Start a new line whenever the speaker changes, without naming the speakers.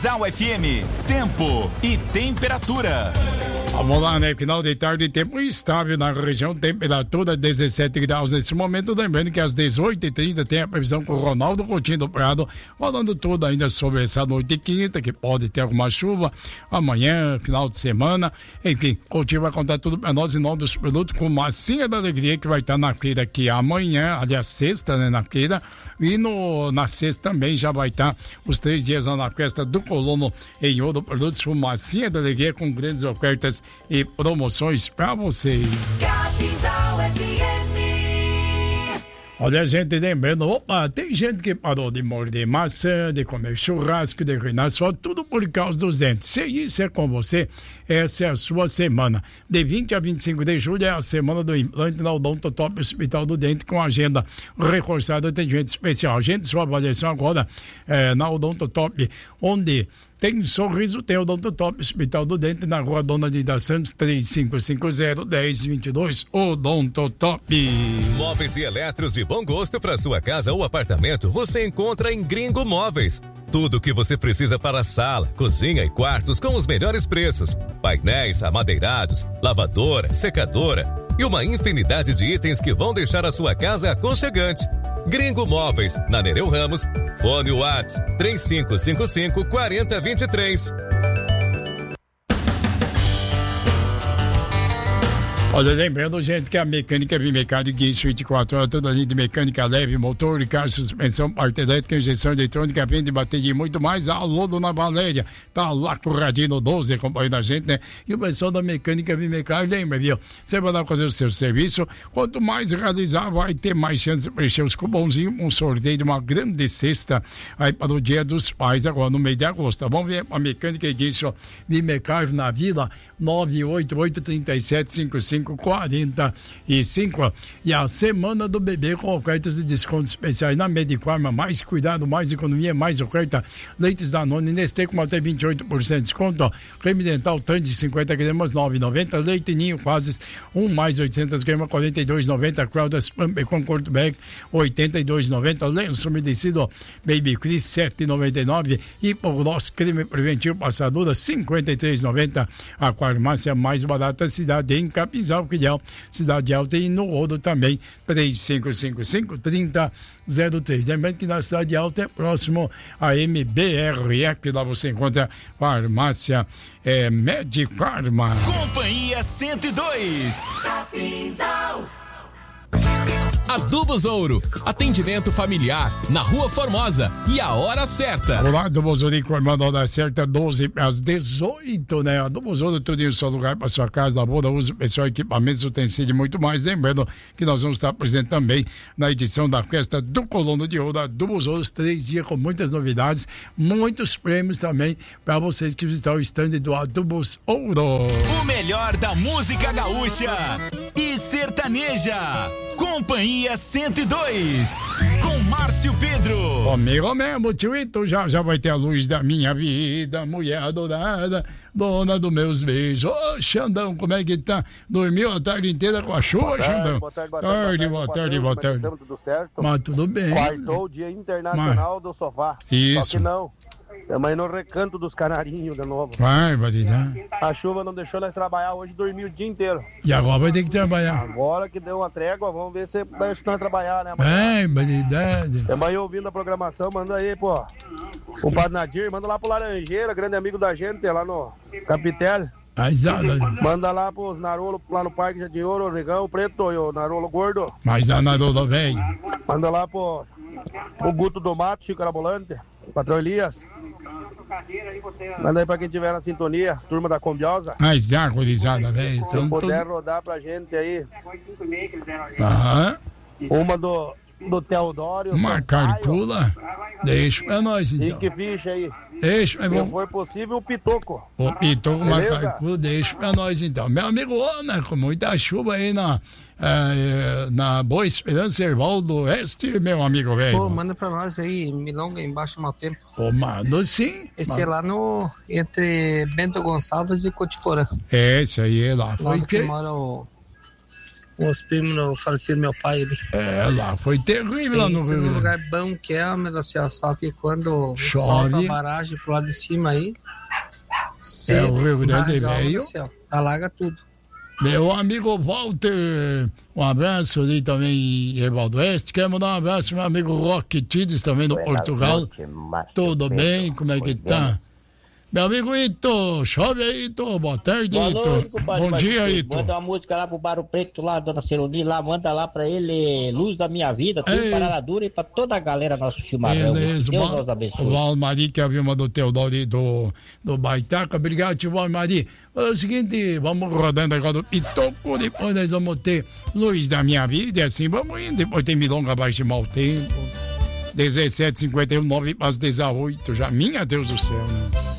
Zau FM, tempo e temperatura.
Vamos lá, né? Final de tarde, tempo instável na região, temperatura 17 graus nesse momento. Lembrando que às 18h30 tem a previsão com o Ronaldo Coutinho do Prado, falando tudo ainda sobre essa noite quinta, que pode ter alguma chuva amanhã, final de semana. Enfim, Coutinho vai contar tudo para nós em nome dos produtos com Massinha da Alegria, que vai estar na feira aqui amanhã, aliás, sexta, né? Na feira. E na sexta também já vai estar os 3 dias lá na festa do Colono em Ouro, produtos com Massinha da Alegria, com grandes ofertas e promoções para vocês. Olha, gente, lembrando, tem gente que parou de morder maçã, de comer churrasco, de reinar só, tudo por causa dos dentes. Se isso é com você, essa é a sua semana. De 20 a 25 de julho é a semana do implante na Odonto Top Hospital do Dente, com agenda reforçada, atendimento especial. Gente, sua avaliação agora na Odonto Top, onde tem sorriso, tem Odonto Top Hospital do Dente, na rua Dona Dida Santos, 3550-1022, Odonto Top.
Móveis e eletros de bom gosto para sua casa ou apartamento, você encontra em Gringo Móveis. Tudo o que você precisa para sala, cozinha e quartos com os melhores preços. Painéis amadeirados, lavadora, secadora e uma infinidade de itens que vão deixar a sua casa aconchegante. Gringo Móveis, na Nereu Ramos, fone WhatsApp 3555-4023.
Olha, lembrando, gente, que a Mecânica Vimecado Guincho 24 horas, toda linha de mecânica leve, motor, carro, suspensão, parte elétrica, injeção eletrônica, vende, bateria e muito mais. Alô, Dona Valéria, tá lá com o Radino 12 acompanhando a gente, né? E o pessoal da Mecânica Vimecado, lembra, viu? Você vai lá fazer o seu serviço, quanto mais realizar, vai ter mais chance de preencher os cupomzinhos, um sorteio de uma grande cesta aí para o Dia dos Pais, agora no mês de agosto. Vamos ver a Mecânica Guincho Vimecado na Vila 988-3755-45. E a semana do bebê com ofertas de descontos especiais na Medifarma. Mais cuidado, mais economia, mais oferta. Leites Danone, Nestlé com até 28% de desconto. Creme dental Tandy 50 gramas, 9,90. Leite Ninho Fases 1 mais 800 gramas, 42,90. Fraldas Pamper com Cortback 82,90. Lenço umedecido Baby Cris 7,99. E Pogloss creme preventivo passadura 53,90. A farmácia mais barata da cidade em Capinzal, Filial, Cidade Alta, e no Ouro também 3555-3003. Lembrando que na Cidade Alta é próximo a MBRE, que lá você encontra farmácia Medifarma.
Companhia 102. Capinzal.
Adubos Ouro, atendimento familiar na Rua Formosa e a hora certa.
Olá, Adubos Ouro, informando a hora certa, 12 às 18, né? Adubos Ouro, tudo em um só lugar para sua casa, da boa, uso pessoal, equipamentos, utensílios e muito mais. Lembrando que nós vamos estar presentes também na edição da festa do Colono de Ouro, Adubos Ouro, 3 dias com muitas novidades, muitos prêmios também para vocês que visitar o stand do Adubos Ouro.
O melhor da música gaúcha e sertaneja. Companhia 102, com Márcio Pedro.
Comigo mesmo, tio, já vai ter a luz da minha vida, mulher adorada, dona dos meus beijos. Ô, Xandão, como é que tá? Dormiu a tarde inteira com a chuva, Xandão?
Boa tarde.
Boa tarde.
Tudo certo?
Mas tudo bem.
Quartou o Dia Internacional do Sofá.
Isso.
Só que não. Estamos aí no Recanto dos Canarinhos de novo.
Vai, Badidá.
A chuva não deixou nós trabalhar hoje, dormiu o dia inteiro.
E agora vai ter que trabalhar.
Agora que deu uma trégua, vamos ver se deixa nós trabalhar, né?
Vai, Badidá.
Estamos aí ouvindo a programação, manda aí, pô. O Padre Nadir, manda lá pro Laranjeira, grande amigo da gente, lá no Capitel. Manda lá pros Narolo, lá no Parque de Ouro, o Negão, o Preto e o Narolo Gordo.
Mas a Narolo vem.
Manda lá pro Guto do Mato, Chico Arabolante, Patrão Elias. Manda aí pra quem tiver na sintonia, turma da Combiosa.
Mas a gurizada, velho.
Se puder rodar pra gente aí.
Aham.
Uma do Teodoro.
Uma calcula. Deixa pra nós, então.
E que ficha aí.
Deixa,
se for possível, o Pitoco.
O Pitoco, uma calcula, deixa pra nós, então. Meu amigo Ana, com muita chuva aí na Boa Esperança, Ervaldo Oeste, meu amigo velho.
Pô, manda pra nós aí, Milonga, embaixo do mau tempo.
Pô, mando sim.
Esse é lá entre Bento Gonçalves e Cotiporã.
Esse aí é lá.
Lá que mora o com os primos no falecido meu pai ali.
Lá foi terrível lá no Rio.
Um lugar bom que é, meu Deus do céu, só que quando solta a barragem pro lado de cima aí,
o Rio Grande veio,
alaga tudo.
Meu amigo Walter, um abraço ali também em Evaldo Oeste. Quero mandar um abraço pro meu amigo Roque Tides, também do Portugal. Tudo bem? Como é que tá? Meu amigo Ito, chove aí, Ito. Boa tarde, Ito. Bom dia, Ito.
Manda uma música lá pro Barro Preto, lá, Dona Celoni, lá, manda lá pra ele, Luz da Minha Vida, tudo para a Dura e pra toda a galera nosso chimarrão.
Beleza,
Deus nos abençoe.
O Valmari, que é a firma do Teodoro do Baitaca. Obrigado, tio Valmari. É o seguinte, vamos rodando agora do Pitoco, depois nós vamos ter Luz da Minha Vida, e assim vamos indo. Depois tem Milonga Abaixo de Mau Tempo. 17h51, 9 às 18 já. Minha Deus do céu, né?